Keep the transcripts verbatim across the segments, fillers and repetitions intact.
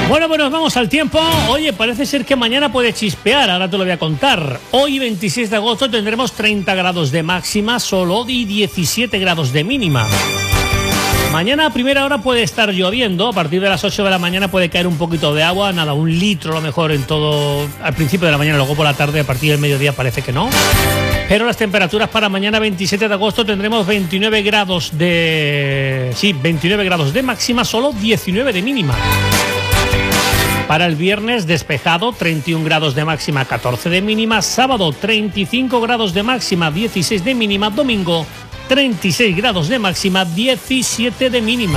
Bueno, pues nos vamos al tiempo. Oye, parece ser que mañana puede chispear, ahora te lo voy a contar. Hoy, veintiséis de agosto, tendremos treinta grados de máxima solo y diecisiete grados de mínima. Mañana a primera hora puede estar lloviendo, a partir de las ocho de la mañana puede caer un poquito de agua, nada, un litro a lo mejor en todo, al principio de la mañana, luego por la tarde, a partir del mediodía parece que no. Pero las temperaturas para mañana veintisiete de agosto tendremos veintinueve grados de... Sí, veintinueve grados de máxima, solo diecinueve de mínima. Para el viernes despejado, treinta y un grados de máxima, catorce de mínima. Sábado, treinta y cinco grados de máxima, dieciséis de mínima. Domingo, treinta y seis grados de máxima, diecisiete de mínima.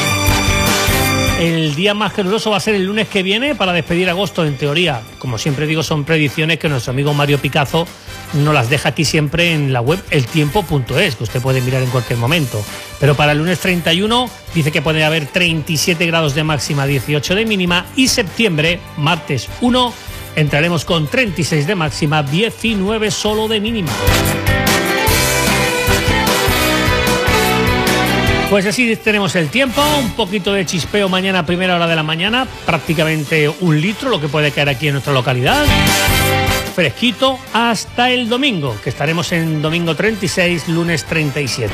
El día más caluroso va a ser el lunes que viene para despedir agosto, en teoría. Como siempre digo, son predicciones que nuestro amigo Mario Picazo nos las deja aquí siempre en la web el tiempo punto es, que usted puede mirar en cualquier momento. Pero para el lunes treinta y uno dice que puede haber treinta y siete grados de máxima, dieciocho de mínima. Y septiembre, martes uno, entraremos con treinta y seis de máxima, diecinueve solo de mínima. Pues así tenemos el tiempo, un poquito de chispeo mañana a primera hora de la mañana, prácticamente un litro lo que puede caer aquí en nuestra localidad. Fresquito hasta el domingo, que estaremos en domingo treinta y seis, lunes treinta y siete.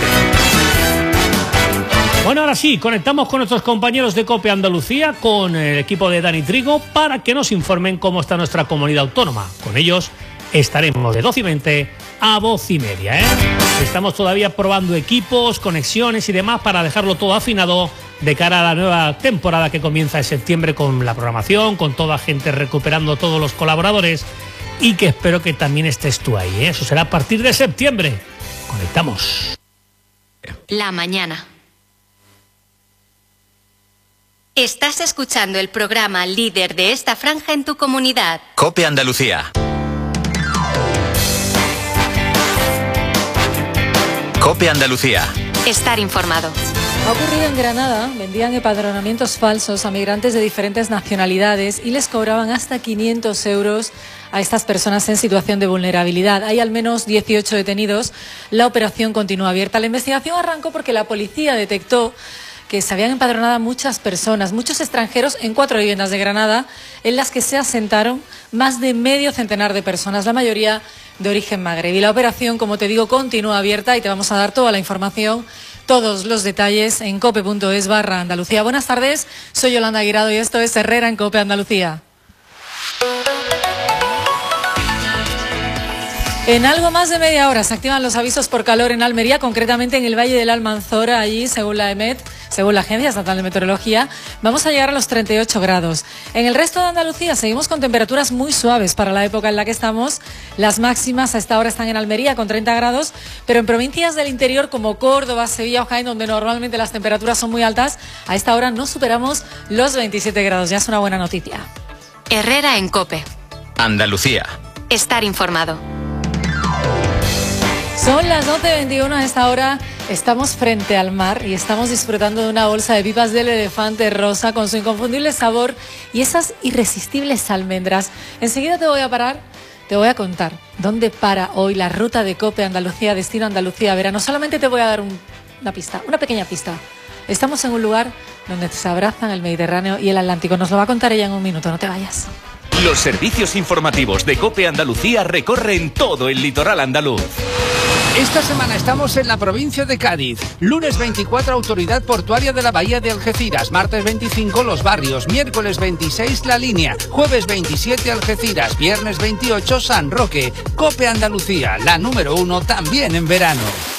Bueno, ahora sí, conectamos con nuestros compañeros de COPE Andalucía, con el equipo de Dani Trigo, para que nos informen cómo está nuestra comunidad autónoma. Con ellos estaremos de doce y veinte a voz y media, ¿eh? Estamos todavía probando equipos, conexiones y demás para dejarlo todo afinado de cara a la nueva temporada que comienza en septiembre, con la programación, con toda gente recuperando todos los colaboradores, y que espero que también estés tú ahí, ¿eh? Eso será a partir de septiembre. Conectamos. La mañana. Estás escuchando el programa líder de esta franja en tu comunidad. COPE Andalucía. COPE Andalucía. Estar informado. Ha ocurrido en Granada. Vendían empadronamientos falsos a migrantes de diferentes nacionalidades y les cobraban hasta quinientos euros a estas personas en situación de vulnerabilidad. Hay al menos dieciocho detenidos. La operación continúa abierta. La investigación arrancó porque la policía detectó que se habían empadronado a muchas personas, muchos extranjeros, en cuatro viviendas de Granada, en las que se asentaron más de medio centenar de personas, la mayoría de origen magrebí. La operación, como te digo, continúa abierta y te vamos a dar toda la información, todos los detalles en cope punto es barra Andalucía. Buenas tardes, soy Yolanda Guirado y esto es Herrera en COPE Andalucía. En algo más de media hora se activan los avisos por calor en Almería, concretamente en el Valle del Almanzora. Allí, según la EMET, según la Agencia Estatal de Meteorología, vamos a llegar a los treinta y ocho grados. En el resto de Andalucía seguimos con temperaturas muy suaves para la época en la que estamos. Las máximas a esta hora están en Almería con treinta grados, pero en provincias del interior como Córdoba, Sevilla o Jaén, donde normalmente las temperaturas son muy altas, a esta hora no superamos los veintisiete grados. Ya es una buena noticia. Herrera en COPE. Andalucía. Estar informado. Son las doce veintiuno a esta hora, estamos frente al mar y estamos disfrutando de una bolsa de pipas del elefante rosa con su inconfundible sabor y esas irresistibles almendras. Enseguida te voy a parar, te voy a contar dónde para hoy la ruta de COPE Andalucía, destino Andalucía verano. Solamente te voy a dar un, una pista, una pequeña pista. Estamos en un lugar donde se abrazan el Mediterráneo y el Atlántico. Nos lo va a contar ella en un minuto, no te vayas. Los servicios informativos de COPE Andalucía recorren todo el litoral andaluz. Esta semana estamos en la provincia de Cádiz. Lunes veinticuatro, Autoridad Portuaria de la Bahía de Algeciras. Martes veinticinco, Los Barrios. Miércoles veintiséis, La Línea. Jueves veintisiete, Algeciras. Viernes veintiocho, San Roque. COPE Andalucía, la número uno también en verano.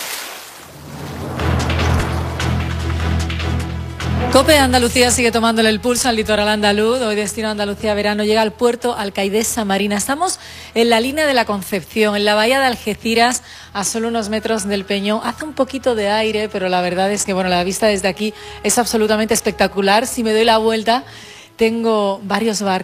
COPE Andalucía sigue tomándole el pulso al litoral andaluz. Hoy destino Andalucía verano llega al puerto Alcaidesa Marina. Estamos en la línea de la Concepción, en la bahía de Algeciras, a solo unos metros del Peñón. Hace un poquito de aire, pero la verdad es que bueno, la vista desde aquí es absolutamente espectacular. Si me doy la vuelta, tengo varios barcos